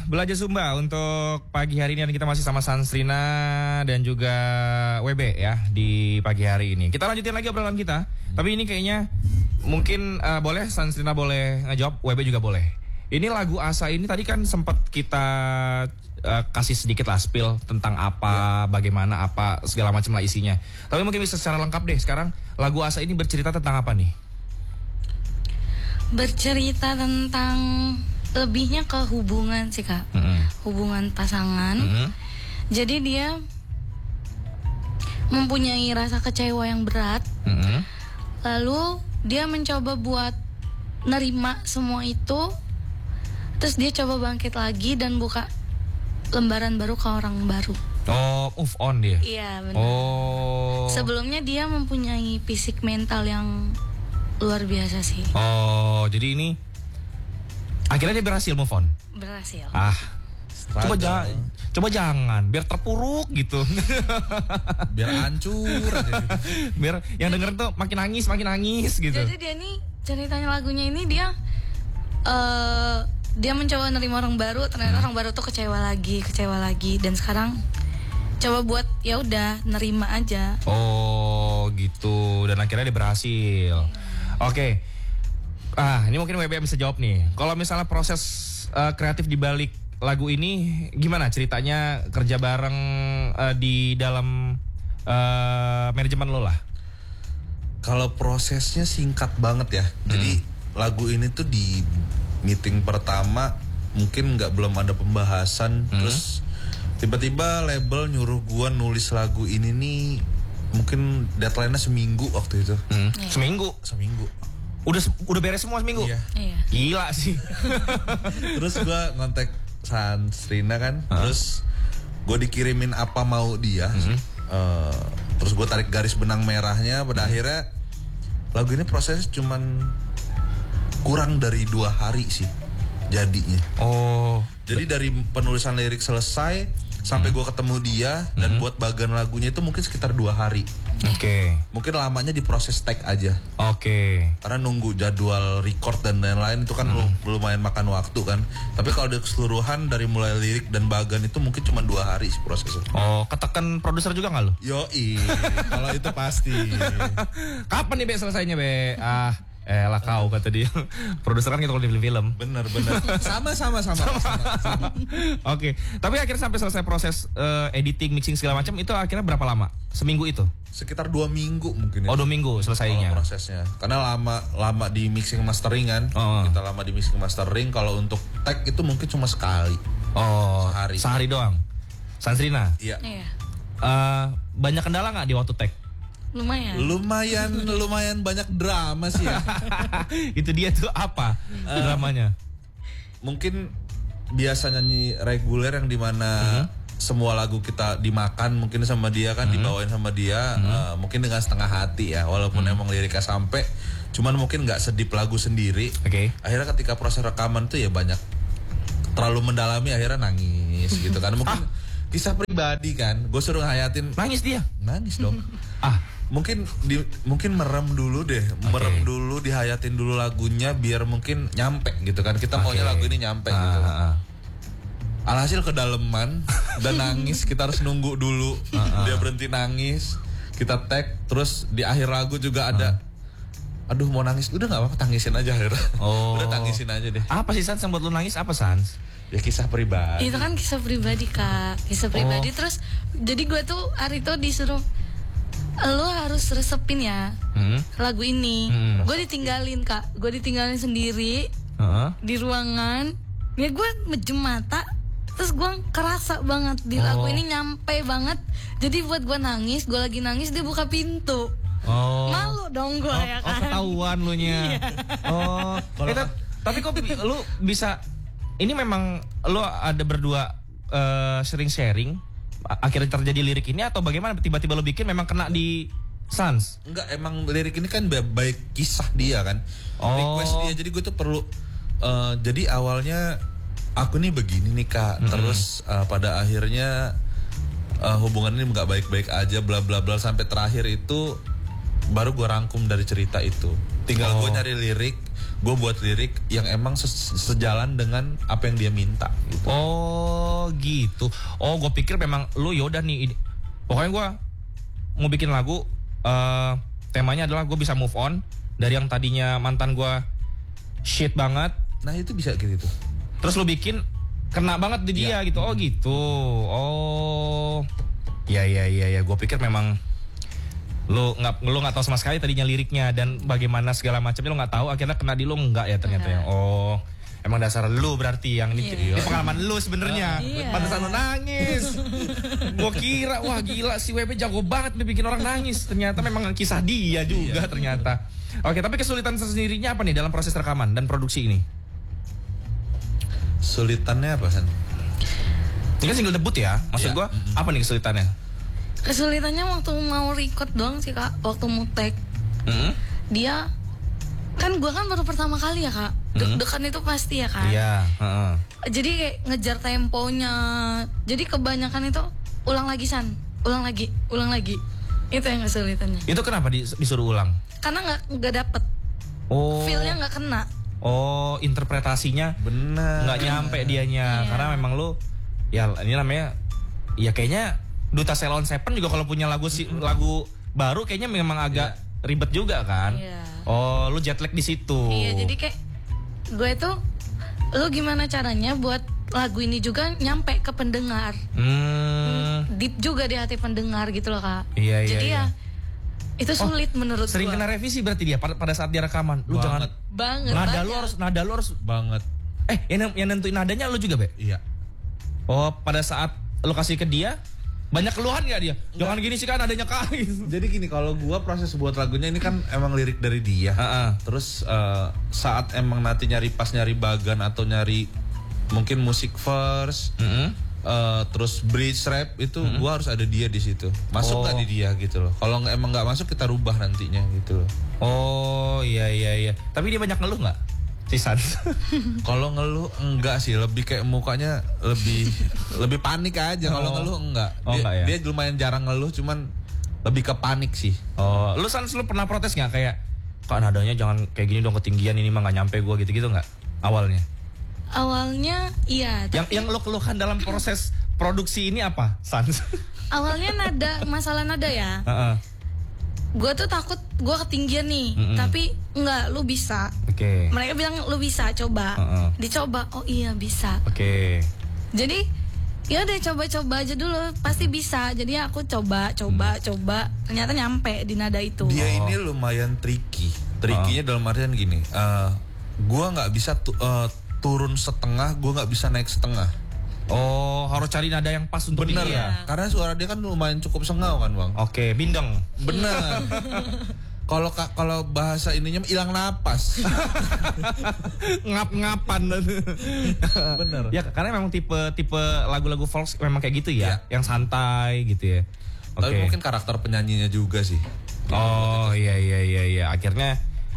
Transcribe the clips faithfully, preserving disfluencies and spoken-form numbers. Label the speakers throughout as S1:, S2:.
S1: Belajar Zumba untuk pagi hari ini, dan kita masih sama Sansrina dan juga W B ya di pagi hari ini. Kita lanjutin lagi obrolan kita. Hmm. Tapi ini kayaknya mungkin uh, boleh Sansrina boleh ngejawab, W B juga boleh. Ini lagu Asa ini tadi kan sempat kita uh, kasih sedikit lah spill tentang apa, ya. bagaimana, apa segala macam lah isinya. Tapi mungkin bisa secara lengkap deh sekarang lagu Asa ini bercerita tentang apa nih?
S2: Bercerita tentang lebihnya ke hubungan sih kak, mm-hmm. hubungan pasangan. Mm-hmm. Jadi dia mempunyai rasa kecewa yang berat, mm-hmm. lalu dia mencoba buat nerima semua itu, terus dia coba bangkit lagi dan buka lembaran baru ke orang baru.
S1: Oh, move on dia?
S2: Iya benar.
S1: Oh.
S2: Sebelumnya dia mempunyai fisik mental yang luar biasa sih.
S1: Oh, jadi ini akhirnya dia berhasil move on?
S2: Berhasil.
S1: Ah, coba jangan, coba jangan, biar terpuruk gitu.
S3: Biar hancur aja.
S1: Biar yang dengerin tuh makin nangis, makin nangis gitu.
S2: Jadi dia nih, ceritanya lagunya ini dia uh, dia mencoba nerima orang baru, ternyata hmm. orang baru tuh kecewa lagi, kecewa lagi, dan sekarang coba buat ya udah nerima aja.
S1: Oh, gitu. Dan akhirnya dia berhasil. Hmm. Oke. Okay. Ah, ini mungkin W B bisa jawab nih. Kalau misalnya proses uh, kreatif di balik lagu ini gimana ceritanya, kerja bareng uh, di dalam uh, manajemen lo lah?
S3: Kalau prosesnya singkat banget ya. Hmm. Jadi lagu ini tuh di meeting pertama mungkin nggak belum ada pembahasan, hmm. terus tiba-tiba label nyuruh gua nulis lagu ini nih, mungkin deadline-nya seminggu waktu itu.
S1: Hmm. Yeah. Seminggu,
S3: seminggu.
S1: Udah udah beres semua seminggu?
S3: Iya.
S2: Iya.
S1: Gila sih.
S3: Terus gue ngontek Sansrina kan, huh? Terus gue dikirimin apa mau dia, mm-hmm. uh, terus gue tarik garis benang merahnya. Pada mm-hmm. akhirnya lagu ini prosesnya cuman kurang dari dua hari sih jadinya.
S1: Oh.
S3: Jadi dari penulisan lirik selesai sampai gue ketemu dia dan mm-hmm. buat bagian lagunya itu mungkin sekitar dua hari.
S1: Oke. Okay.
S3: Mungkin lamanya di proses tag aja.
S1: Oke. Okay.
S3: Karena nunggu jadwal record dan lain-lain itu kan mm. lumayan makan waktu kan. Tapi kalau di keseluruhan dari mulai lirik dan bagian itu mungkin cuma dua hari sih prosesnya.
S1: Oh, ketekan produser juga nggak lo?
S3: Yoi, kalau itu pasti.
S1: Kapan nih Be selesainya Be? Ah. Eh lah kau kata dia. Produser kan gitu kalau di film-film.
S3: Bener bener. Sama sama sama. sama, sama, sama.
S1: Oke. Okay. Tapi akhirnya sampai selesai proses uh, editing, mixing segala macam itu akhirnya berapa lama? Seminggu itu?
S3: Sekitar dua minggu mungkin.
S1: Ya. Oh dua minggu selesainya.
S3: Kalau prosesnya. Karena lama lama di mixing mastering kan.
S1: Oh.
S3: Kita lama di mixing mastering. Kalau untuk tag itu mungkin cuma sekali.
S1: Oh.
S3: Sehari.
S1: Sehari doang. Sansrina.
S3: Iya.
S2: Iya.
S1: Uh, banyak kendala nggak di waktu tag?
S2: Lumayan.
S3: Lumayan, lumayan banyak drama sih ya.
S1: Itu dia tuh apa uh, dramanya?
S3: Mungkin biasa nyanyi reguler yang dimana uh-huh. semua lagu kita dimakan mungkin sama dia kan, uh-huh. dibawain sama dia, uh-huh. uh, mungkin dengan setengah hati ya, walaupun uh-huh. emang liriknya sampai, cuman mungkin nggak sedip lagu sendiri.
S1: Oke. Okay.
S3: Akhirnya ketika proses rekaman tuh ya banyak terlalu mendalami, akhirnya nangis gitu kan. Mungkin ah. kisah pribadi kan, gue suruh ngayatin.
S1: Nangis dia?
S3: Nangis dong.
S1: ah.
S3: Mungkin di, mungkin merem dulu deh, okay. merem dulu, dihayatin dulu lagunya biar mungkin nyampe gitu kan. Kita okay. maunya lagu ini nyampe uh, gitu. Uh, uh. Alhasil kedaleman dan nangis, kita harus nunggu dulu uh, uh. dia berhenti nangis, kita tag, terus di akhir lagu juga ada uh. aduh mau nangis, udah nggak apa-apa tangisin aja akhirnya.
S1: Oh.
S3: Udah tangisin aja deh.
S1: Apa sih Sans yang buat lu nangis, apa Sans?
S3: Ya kisah pribadi.
S2: Itu kan kisah pribadi kak, kisah pribadi. Oh. Terus jadi gue tuh hari itu disuruh, lo harus resepin ya hmm? lagu ini. hmm. Gue ditinggalin kak, gue ditinggalin sendiri uh-huh. di ruangan. Ya gue mejem mata, terus gue kerasa banget di lagu oh. ini nyampe banget. Jadi buat gue nangis, gue lagi nangis dia buka pintu.
S1: Oh.
S2: Malu dong gue
S1: oh,
S2: ya kan.
S1: Oh ketahuan lu nya. Oh. Eh, t- tapi kok lu bisa? Ini memang lu ada berdua uh, sering sharing. Akhirnya terjadi lirik ini atau bagaimana tiba-tiba lo bikin memang kena di Sans?
S3: Enggak, emang lirik ini kan baik kisah dia kan. Oh. Request dia, jadi gue tuh perlu uh, jadi awalnya aku nih begini nih kak, mm-hmm. terus uh, pada akhirnya uh, hubungan ini nggak baik-baik aja bla bla bla sampai terakhir itu baru gue rangkum dari cerita itu. Tinggal oh. gue nyari lirik, gue buat lirik yang emang se- sejalan dengan apa yang dia minta gitu.
S1: Oh gitu. Oh, gue pikir memang lu yaudah nih. Ini. Pokoknya gue mau bikin lagu. Uh, temanya adalah gue bisa move on dari yang tadinya mantan gue shit banget.
S3: Nah itu bisa gitu.
S1: Terus lu bikin kena banget di dia ya. Gitu. Oh gitu. Oh. Ya ya ya ya. Gue pikir memang lu nggak lu nggak tahu sama sekali tadinya liriknya dan bagaimana segala macamnya lu nggak tahu, akhirnya kena di lu enggak ya ternyata ya. Oh, emang dasar lu berarti yang ini, yeah. Ini pengalaman lu sebenarnya. Oh, yeah. Pantesan lu nangis. Gua kira wah gila si W B jago banget bikin orang nangis. Ternyata memang kisah dia juga yeah. Ternyata. Oke, tapi kesulitan sendirinya apa nih dalam proses rekaman dan produksi ini?
S3: Sulitannya apa, San?
S1: Ini kan single debut ya. Maksud yeah. Gua mm-hmm. Apa nih kesulitannya?
S2: Kesulitannya waktu mau record doang sih kak, waktu mau take mm-hmm. Dia kan gue kan baru pertama kali ya kak, deg-degan mm-hmm. Itu pasti ya kan.
S1: Iya. Uh-uh.
S2: Jadi kayak ngejar temponya, jadi kebanyakan itu ulang lagi San, ulang lagi, ulang lagi. Itu yang kesulitannya.
S1: Itu kenapa disuruh ulang?
S2: Karena nggak nggak dapet. Oh. Feelnya nggak kena.
S1: Oh, interpretasinya
S3: benar.
S1: Nggak nyampe dianya, yeah. Karena memang lu ya ini namanya ya kayaknya Duta Ceylon Seven juga kalau punya lagu si, lagu baru kayaknya memang agak yeah. Ribet juga kan. Yeah. Oh, lu jet lag di situ.
S2: Iya, jadi kayak gue tuh lu gimana caranya buat lagu ini juga nyampe ke pendengar. Hmm. Deep juga di hati pendengar gitu loh, Kak.
S1: Iya,
S2: jadi
S1: iya,
S2: ya itu sulit
S1: oh,
S2: menurut
S1: sering
S2: gue.
S1: kena revisi berarti dia pada, pada saat dia rekaman. Lu
S3: banget.
S1: jangan
S2: banget.
S1: Nada
S2: banget.
S1: lu harus nada lu harus
S3: banget.
S1: Eh, yang yang nentuin nadanya lu juga, Be?
S3: Iya.
S1: Oh, pada saat lu kasih ke dia banyak keluhan gak dia? Jangan gini sih kan adanya kain.
S3: Jadi gini, kalau gua proses buat lagunya ini kan emang lirik dari dia. Uh-uh. Terus uh, saat emang nanti nyari pas nyari bagan atau nyari mungkin musik verse, uh-uh. uh, terus bridge rap itu uh-uh. gua harus ada dia di situ. Masuk nggak oh. di dia gitu loh. Kalau emang nggak masuk kita rubah nantinya gitu loh.
S1: Oh iya iya iya. Tapi dia banyak ngeluh nggak? Sisan.
S3: Kalau ngeluh enggak sih, lebih kayak mukanya lebih lebih panik aja. Kalau oh. ngeluh enggak. Dia,
S1: oh, enggak ya?
S3: Dia lumayan jarang ngeluh, cuman lebih ke panik sih.
S1: Oh, lu Sans lu pernah protes nggak kayak, kak nadanya jangan kayak gini dong, ketinggian ini mah nggak nyampe gue gitu-gitu nggak? Awalnya?
S2: Awalnya iya.
S1: Yang
S2: tapi...
S1: yang lu keluhkan dalam proses produksi ini apa, Sans?
S2: Awalnya nada, masalah nada ya.
S1: Uh-uh.
S2: Gue tuh takut gue ketinggian nih, mm-mm. tapi enggak, lu bisa.
S1: Oke. Okay.
S2: Mereka bilang lu bisa, coba. Uh-uh. Dicoba, oh iya bisa.
S1: Oke. Okay.
S2: Jadi ya udah coba-coba aja dulu, pasti bisa. Jadi aku coba, coba, hmm. coba. Ternyata nyampe di nada itu.
S3: Dia
S2: oh.
S3: ini lumayan tricky. Trickynya uh. dalam artian gini, uh, gue nggak bisa tu- uh, turun setengah, gue nggak bisa naik setengah.
S1: Oh, harus cari nada yang pas untuk
S3: bener
S1: dia.
S3: Ya. Karena suara dia kan lumayan cukup sengau kan, Bang.
S1: Oke, bindeng.
S3: Bener. Kalau kalau bahasa ininya hilang napas.
S1: Ngap-ngapan.
S3: Bener.
S1: Ya, karena memang tipe tipe lagu-lagu folk memang kayak gitu ya, ya. Yang santai gitu ya.
S3: Tapi okay. mungkin karakter penyanyinya juga sih.
S1: Oh, iya iya iya iya. Akhirnya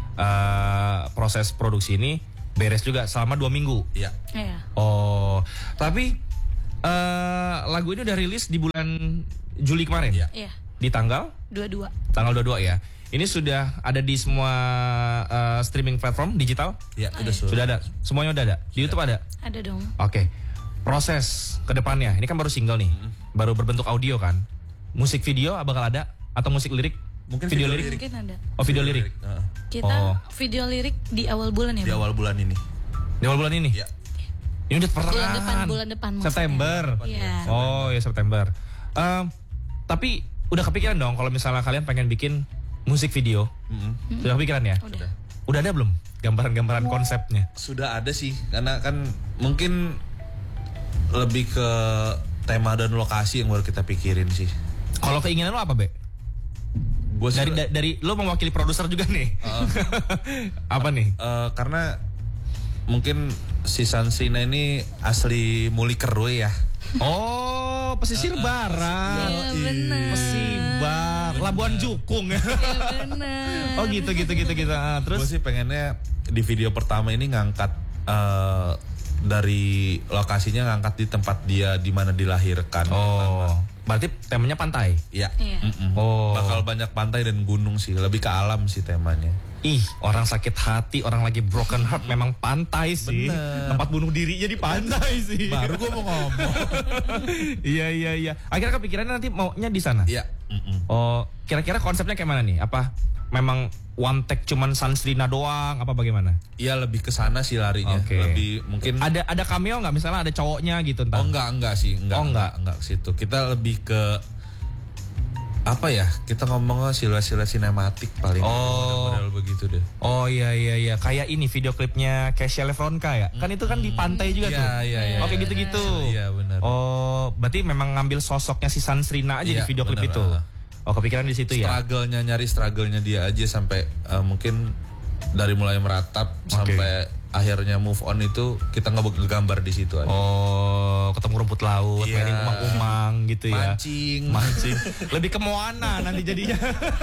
S1: uh, proses produksi ini beres juga selama dua minggu.
S3: Iya.
S2: Iya.
S1: Oh, tapi uh, lagu ini udah rilis di bulan Juli kemarin.
S3: Iya.
S2: Iya.
S1: Di tanggal
S2: dua puluh dua.
S1: Tanggal dua puluh dua ya. Ini sudah ada di semua uh, streaming platform digital?
S3: Iya,
S2: oh,
S3: udah
S2: iya.
S1: Sudah ada. Semuanya udah ada. Di YouTube ada?
S2: Ada dong.
S1: Oke. Okay. Proses ke depannya. Ini kan baru single nih. Mm-hmm. Baru berbentuk audio kan. Musik video bakal ada atau musik lirik?
S3: Mungkin
S2: video,
S3: video
S2: lirik.
S3: lirik.
S2: Mungkin ada.
S1: Oh, video, video lirik.
S3: lirik. Uh.
S2: Kita
S1: oh.
S2: video lirik di awal bulan ya,
S3: Di
S2: Bang?
S3: awal bulan ini.
S1: Di awal bulan ini?
S3: Iya.
S1: Ini udah pertengahan.
S2: Bulan depan, bulan depan.
S1: September.
S2: Iya.
S1: Oh, ya September. Um, tapi udah kepikiran dong kalau misalnya kalian pengen bikin musik video. Mm-hmm. Sudah kepikiran ya?
S2: Udah.
S1: Udah ada belum gambaran-gambaran wow. konsepnya?
S3: Sudah ada sih, karena kan mungkin lebih ke tema dan lokasi yang baru kita pikirin sih.
S1: Kalau keinginan lo apa, Be? Gua dari da, dari lo mewakili produser juga nih. Uh, apa nih?
S3: Uh, karena mungkin si Sansrina ini asli Mulikerwe ya.
S1: Oh, pesisir uh, barat.
S2: Iya benar.
S1: Pesibar, Labuan Jukung ya.
S2: Iya benar.
S1: Oh gitu gitu gitu gitu. Uh, terus
S3: gue sih pengennya di video pertama ini ngangkat uh, dari lokasinya ngangkat di tempat dia di mana dilahirkan.
S1: Oh, berarti temanya pantai?
S3: Iya.
S2: Iya.
S1: Oh.
S3: Bakal banyak pantai dan gunung sih, lebih ke alam sih temanya.
S1: Ih, orang sakit hati, orang lagi broken heart memang pantai sih.
S3: Bener.
S1: Tempat bunuh dirinya di pantai sih.
S3: Baru gue mau ngomong.
S1: Iya iya iya. Akhirnya kepikirannya nanti maunya di sana.
S3: Iya.
S1: Oh, kira-kira konsepnya kayak mana nih? Apa memang one take cuman Sansrina doang? Apa bagaimana?
S3: Iya, lebih ke sana sih larinya.
S1: Oke.
S3: Lebih mungkin.
S1: Ada ada cameo nggak? Misalnya ada cowoknya gitu entar?
S3: Oh enggak enggak sih, enggak.
S1: Oh, enggak.
S3: enggak ke situ. Kita lebih ke apa ya? Kita ngomongnya sila-sila sinematik paling.
S1: Oh.
S3: Model-model begitu deh.
S1: Oh iya iya iya, kayak ini video klipnya Kesha Levronka ya. Kan itu kan di pantai juga
S3: Iya,
S1: tuh.
S3: iya, iya.
S1: Oke gitu-gitu.
S3: Iya, benar.
S1: Oh, berarti memang ngambil sosoknya si Sansrina aja
S3: Iya,
S1: di video klip
S3: benar,
S1: itu.
S3: ah.
S1: Oh, kepikiran di situ ya.
S3: Struggle-nya, nyari struggle-nya dia aja sampai uh, mungkin dari mulai meratap
S1: Oke.
S3: sampai akhirnya move on itu kita ngegambar di situ aja.
S1: Oh, ketemu rumput laut,
S3: Iya.
S1: mainin umang-umang gitu ya.
S3: Mancing.
S1: Mancing. Lebih ke Moana nanti jadinya.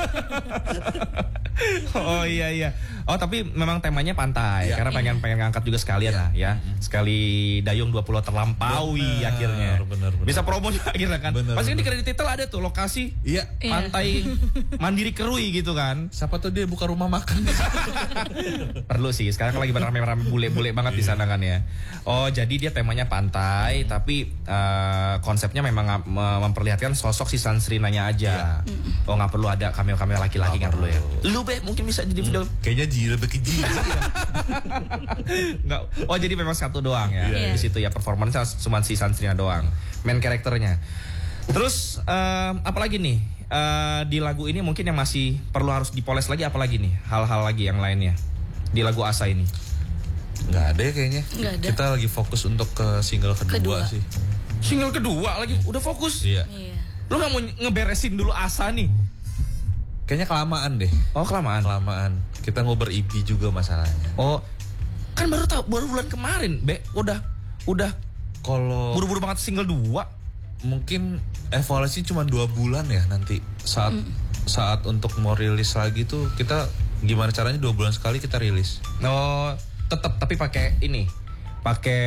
S1: Oh iya iya. Oh tapi memang temanya pantai,
S3: Iya.
S1: karena pengen pengen ngangkat juga sekalian lah ya. Sekali dayung dua puluh terlampaui
S3: Bener,
S1: akhirnya.
S3: bener, bener.
S1: Bisa promo juga akhirnya kan.
S3: Bener,
S1: Pasti kan di
S3: bener.
S1: kredit titel ada tuh lokasi
S3: Iya.
S2: Iya.
S1: pantai Mandiri Kerui gitu kan.
S3: Siapa tuh dia buka rumah makan.
S1: Perlu sih, sekarang kan lagi rame-rame bule-bule banget di sana kan ya. Oh, jadi dia temanya pantai, tapi uh, konsepnya memang nga- me- memperlihatkan sosok si Sansrinanya aja. Oh, nggak perlu ada cameo-cameo laki-laki, nggak perlu ya. Lu be mungkin bisa jadi video.
S3: Kayaknya ji lebih ke ji.
S1: Nggak. Oh, jadi memang satu doang ya.
S2: Iya.
S1: Di situ ya performanya cuma si Sansrina doang. Main karakternya. Terus um, apalagi nih? Uh, di lagu ini mungkin yang masih perlu harus dipoles lagi apalagi nih? Hal-hal lagi yang lainnya di lagu Asa ini.
S3: Nggak ada ya kayaknya.
S2: Nggak ada.
S3: Kita lagi fokus untuk ke single kedua,
S2: Kedua.
S3: sih.
S1: Single kedua lagi udah fokus.
S3: Iya.
S2: Iya.
S1: Lu nggak mau ngeberesin dulu Asa nih?
S3: Kayaknya kelamaan deh.
S1: Oh kelamaan.
S3: Kelamaan. Kita ngobrol E P juga masalahnya.
S1: Oh kan baru tahu baru bulan kemarin, be udah udah
S3: Kalau
S1: buru-buru banget single dua.
S3: mungkin evaluasi cuma dua bulan ya nanti saat saat untuk mau rilis lagi tuh kita gimana caranya dua bulan sekali kita rilis.
S1: Oh tetap tapi pakai ini, pakai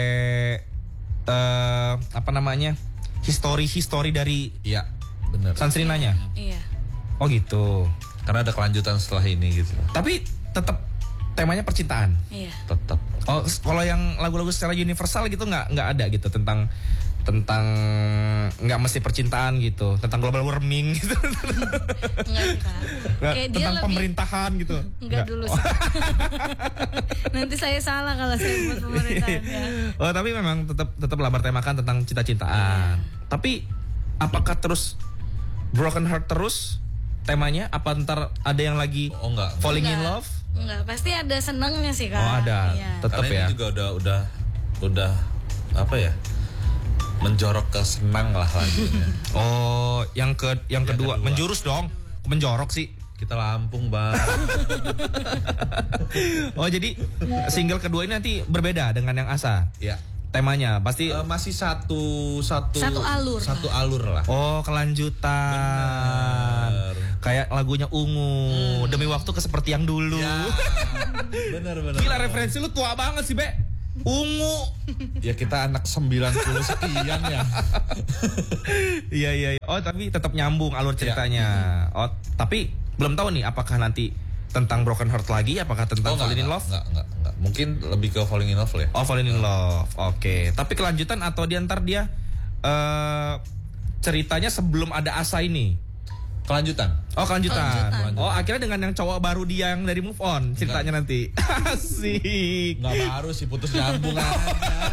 S1: eh apa namanya history history dari
S3: Iya, benar.
S1: Sansrinanya.
S2: Iya.
S1: Oh gitu.
S3: Karena ada kelanjutan setelah ini gitu.
S1: Tapi tetap temanya percintaan.
S2: Iya.
S3: Tetap.
S1: Oh kalau yang lagu-lagu secara universal gitu nggak nggak ada gitu tentang tentang nggak mesti percintaan gitu, tentang global warming gitu.
S2: Enggak sih, Kak.
S1: Nggak,
S2: Kayak dia
S1: tentang
S2: lebih
S1: pemerintahan gitu.
S2: enggak dulu sih. Nanti saya salah kalau saya buat pemerintahannya.
S1: Oh tapi memang tetap tetap lah bertemakan tentang cinta-cintaan. Tapi apakah terus broken heart terus temanya? Apa ntar ada yang lagi
S3: Oh enggak.
S1: falling in
S2: Enggak.
S1: love?
S2: Enggak, pasti ada senangnya sih, Kak.
S1: Oh ada,
S2: Iya.
S1: tetap
S3: Karena
S1: ya.
S3: ini juga udah udah udah apa ya? Menjorok ke senang lah lagunya.
S1: Oh yang ke yang
S3: Yang
S1: kedua
S3: kedua.
S1: menjurus dong, menjorok sih.
S3: Kita Lampung, Bang.
S1: Oh jadi single kedua ini nanti berbeda dengan yang Asa.
S3: Ya.
S1: Temanya pasti
S3: Eh, masih satu satu
S2: Satu alur.
S3: Satu alur lah.
S1: oh kelanjutan.
S3: Bener.
S1: Kayak lagunya Ungu, Demi Waktu ke Seperti Yang Dulu.
S3: Ya. Bener bener.
S1: Gila referensi lu tua banget sih, Be. Ungu.
S3: Ya kita anak sembilan puluh sekian ya.
S1: Iya iya. iya. Oh tapi tetap nyambung alur ceritanya. Oh tapi belum tahu nih apakah nanti tentang broken heart lagi, apakah tentang falling in love?
S3: Enggak, enggak, enggak. Mungkin lebih ke falling in love ya.
S1: Oh falling in love. Oke. Tapi kelanjutan atau dia ntar dia eh ceritanya sebelum ada Asa ini.
S3: Kelanjutan.
S1: Oh kelanjutan.
S2: Kelanjutan.
S1: Oh akhirnya dengan yang cowok baru dia yang dari move on ceritanya nanti. Asik.
S3: Enggak baru sih putus nyambung aja.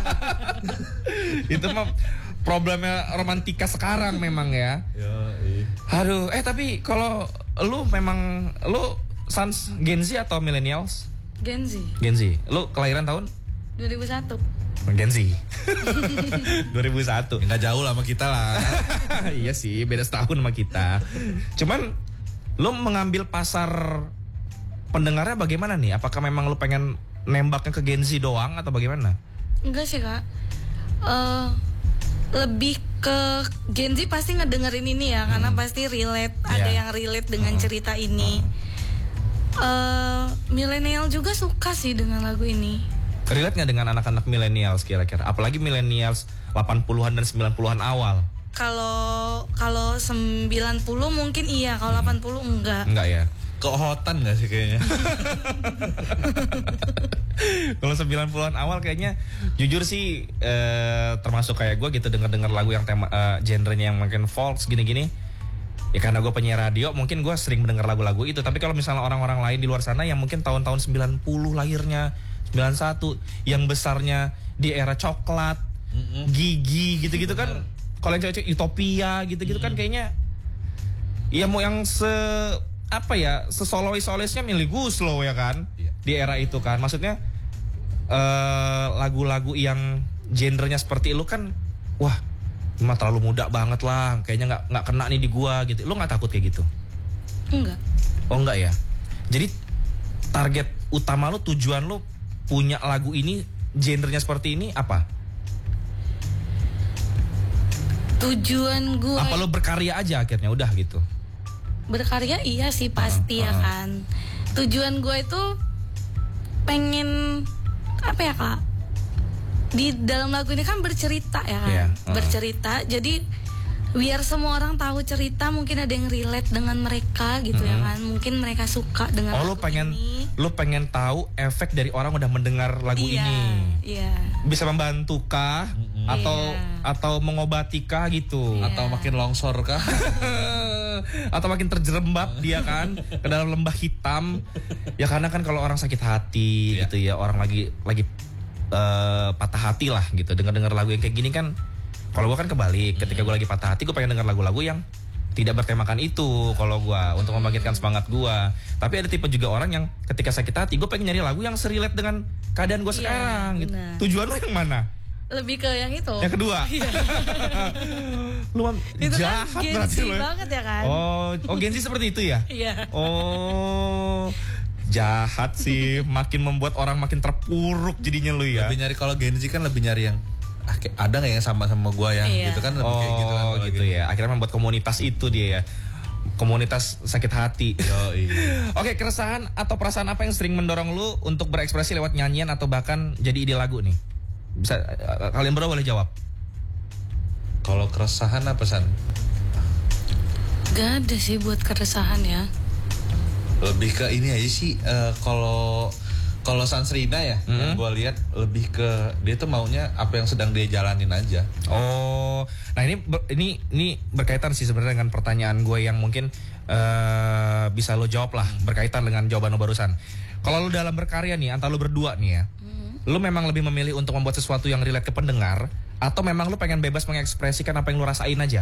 S1: Itu mah problemnya romantika sekarang memang ya.
S3: Ya, iya.
S1: Aduh, eh tapi kalau lu memang lu Sans Gen Z atau millennials?
S2: Gen Z
S1: Gen Z. Lu kelahiran tahun?
S2: dua ribu satu.
S1: Gen Z. dua ribu satu.
S3: Enggak jauh lah sama kita lah.
S1: Iya sih, beda setahun sama kita. Cuman lu mengambil pasar pendengarnya bagaimana nih? Apakah memang lu pengen nembaknya ke Gen Z doang atau bagaimana?
S2: Enggak sih, Kak. Eh lebih ke Gen Z pasti ngedengerin ini ya, karena pasti relate, ada
S1: Iya.
S2: yang relate dengan cerita ini. Eh milenial juga suka sih dengan lagu ini.
S1: Relate nggak dengan anak-anak millennials kira-kira? Apalagi millennials delapan puluhan dan sembilan puluhan awal.
S2: Kalau kalau sembilan puluh mungkin iya, kalau delapan puluh enggak.
S1: Enggak ya?
S3: Keohotan gak sih kayaknya?
S1: Kalau sembilan puluhan awal kayaknya jujur sih eh, termasuk kayak gue gitu, denger-denger lagu yang tema eh, genrenya yang mungkin folk gini-gini. Ya karena gue penyiar radio, mungkin gue sering mendengar lagu-lagu itu. Tapi kalau misalnya orang-orang lain di luar sana yang mungkin tahun-tahun sembilan puluh lahirnya, sembilan puluh satu, yang besarnya di era coklat, mm-mm. Gigi gitu-gitu kan. Kalau yang cewek-cewek Utopia gitu-gitu mm-hmm. kan kayaknya ya mau yang se apa ya, sesolois-soloisnya milih Gus Slow ya kan, yeah. Di era itu kan, maksudnya uh, lagu-lagu yang genrenya seperti itu kan, wah, emang terlalu muda banget lah, kayaknya nggak nggak kena nih di gua gitu. Lo nggak takut kayak gitu?
S2: Enggak.
S1: Oh enggak ya. Jadi target utama lo, tujuan lo punya lagu ini genrenya seperti ini apa?
S2: Tujuan gua.
S1: Apa lo berkarya aja akhirnya udah gitu?
S2: Berkarya iya sih pasti uh, uh. ya kan. Tujuan gue itu pengen apa ya kak, di dalam lagu ini kan bercerita ya kan, yeah, uh. bercerita. Jadi biar semua orang tahu cerita, mungkin ada yang relate dengan mereka gitu hmm. ya kan. Mungkin mereka suka dengan
S1: oh,
S2: lagu
S1: lu pengen,
S2: ini.
S1: Lu pengen tahu efek dari orang udah mendengar lagu
S2: iya,
S1: ini.
S2: Iya.
S1: Bisa membantukah mm-hmm. atau iya. atau mengobatikah gitu,
S3: iya. Atau makin longsor kah?
S1: Atau makin terjerembab dia kan ke dalam lembah hitam. Ya karena kan kalau orang sakit hati yeah. gitu ya, orang lagi lagi uh, patah hati lah gitu, dengar-dengar lagu yang kayak gini kan. Kalau gue kan kebalik, ketika gue lagi patah hati gue pengen denger lagu-lagu yang tidak bertemakan itu. Kalau gue untuk membangkitkan semangat gue. Tapi ada tipe juga orang yang ketika sakit hati gue pengen nyari lagu yang serelate dengan keadaan gue sekarang. Gitu. Tujuan lo yang mana?
S2: Lebih ke yang itu.
S1: Yang kedua. Lu
S2: itu
S1: jahat
S2: kan
S1: berarti lo.
S2: Banget ya kan?
S1: Oh, oh Gen Z seperti itu ya?
S2: Iya.
S1: Oh, jahat sih. Makin membuat orang makin terpuruk jadinya lu ya.
S3: Lebih nyari, kalau Gen Z kan lebih nyari yang ah, ada nggak yang sama sama gue ya,
S2: iya.
S3: gitu kan lebih
S1: oh,
S3: kayak gitu kan.
S1: Oh gitu ya. Akhirnya membuat komunitas itu dia ya. Komunitas sakit hati.
S3: Yo, iya.
S1: Oke, keresahan atau perasaan apa yang sering mendorong lu untuk berekspresi lewat nyanyian atau bahkan jadi ide lagu nih? Bisa uh, kalian berdua boleh jawab.
S3: Kalau keresahan apa San?
S2: Gak ada sih buat keresahan ya.
S3: Lebih ke ini aja sih. Uh, kalau kalau Sansrina ya, hmm. yang gue lihat lebih ke dia tuh maunya apa yang sedang dia jalanin aja.
S1: Oh, nah ini ini ini berkaitan sih sebenarnya dengan pertanyaan gue yang mungkin uh, bisa lo jawab lah, berkaitan dengan jawaban lo barusan. Kalau lo dalam berkarya nih, antara lo berdua nih ya, hmm. lo memang lebih memilih untuk membuat sesuatu yang relate ke pendengar, atau memang lo pengen bebas mengekspresikan apa yang lo rasain aja?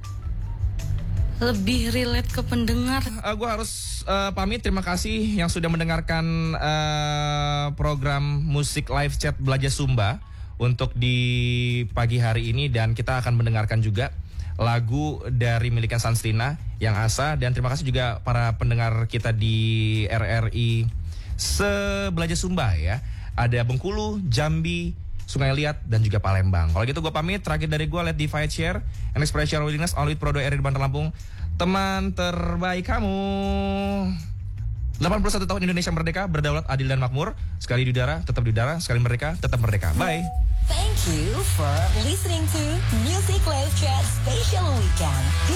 S2: Lebih relate ke pendengar.
S1: Uh, gue harus uh, pamit. Terima kasih yang sudah mendengarkan uh, program musik live chat Belajar Sumba untuk di pagi hari ini, dan kita akan mendengarkan juga lagu dari milikan Sansrina yang Asa. Dan terima kasih juga para pendengar kita di R R I se-Belajar Sumba ya. Ada Bengkulu, Jambi, Sungai Liat, dan juga Palembang. Kalau gitu gue pamit. Terakhir dari gue, let divide share and express your willingness only Prodo R I di Bandar Lampung. Teman terbaik kamu. delapan puluh satu tahun Indonesia merdeka, berdaulat, adil dan makmur. Sekali di udara, tetap di udara. Sekali merdeka, tetap merdeka. Bye.
S4: Thank you for listening to Music Live Chat Special Weekend.